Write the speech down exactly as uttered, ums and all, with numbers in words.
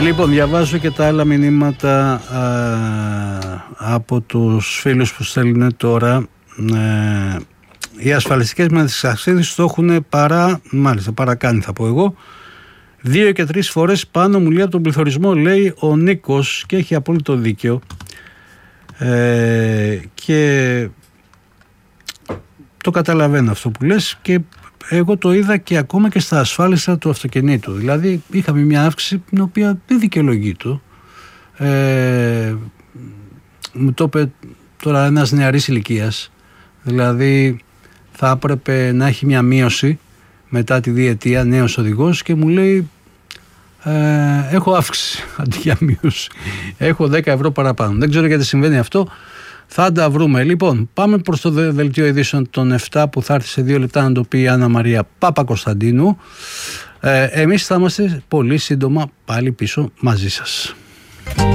Λοιπόν, διαβάζω και τα άλλα μηνύματα α, από τους φίλους που στέλνουν τώρα. Ε, οι ασφαλιστικές μεταξύ το έχουν παρά, μάλιστα παρακάνει θα πω εγώ, δύο και τρεις φορές πάνω μου λέει από τον πληθωρισμό, λέει ο Νίκος, και έχει απόλυτο δίκαιο. Ε, και το καταλαβαίνω αυτό που λες, και εγώ το είδα και ακόμα και στα ασφάλιστα του αυτοκινήτου. Δηλαδή είχαμε μια αύξηση την οποία δεν δικαιολογείται. Ε, μου το είπε τώρα ένας νεαρής ηλικίας. Δηλαδή θα έπρεπε να έχει μια μείωση μετά τη διετία, νέος οδηγός, και μου λέει ε, έχω αύξηση αντί για μείωση. Έχω δέκα ευρώ παραπάνω. Δεν ξέρω γιατί συμβαίνει αυτό. Θα τα βρούμε. Λοιπόν, πάμε προς το δελτίο ειδήσεων των επτά που θα έρθει σε δύο λεπτά να το πει η Άννα Μαρία Παπακοσταντίνου. Ε, εμείς θα είμαστε πολύ σύντομα πάλι πίσω μαζί σας.